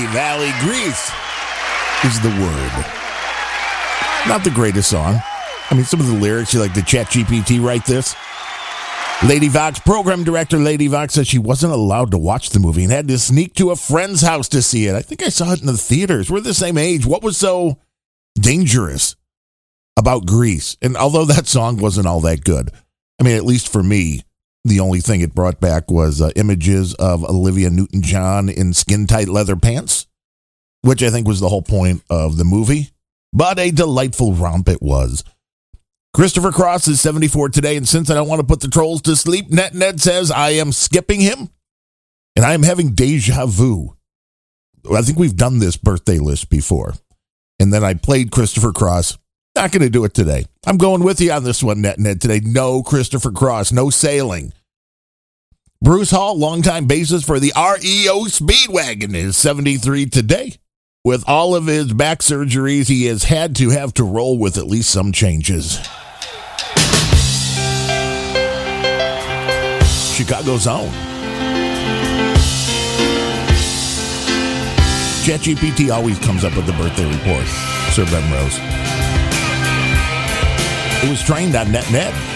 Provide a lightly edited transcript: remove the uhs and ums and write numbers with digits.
Valley, Grease is the word. Not the greatest song. I mean, some of the lyrics, you like the ChatGPT write this. Lady Vox, program director Lady Vox, says she wasn't allowed to watch the movie and had to sneak to a friend's house to see it. I think I saw it in the theaters. We're the same age. What was so dangerous about Grease? And although that song wasn't all that good, I mean, at least for me, the only thing it brought back was images of Olivia Newton-John in skin-tight leather pants, which I think was the whole point of the movie. But a delightful romp it was. Christopher Cross is 74 today, and since I don't want to put the trolls to sleep, Ned says I am skipping him, and I am having deja vu. I think we've done this birthday list before, and then I played Christopher Cross. Not going to do it today. I'm going with you on this one, Ned, today. No Christopher Cross, no sailing. Bruce Hall, longtime bassist for the REO Speedwagon, is 73 today. With all of his back surgeries, he has had to have to roll with at least some changes. Chicago's own. ChatGPT always comes up with the birthday report. Sir Ben Rose. It was trained on NetNet.